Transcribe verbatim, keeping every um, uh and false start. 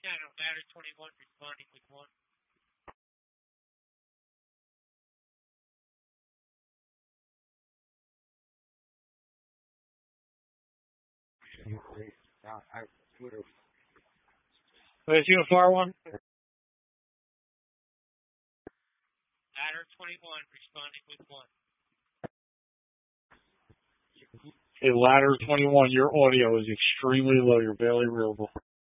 Channel Ladder twenty-one responding with one. Where's you far one? Ladder twenty-one responding with one. Hey, Ladder twenty-one, your audio is extremely low. You're barely readable.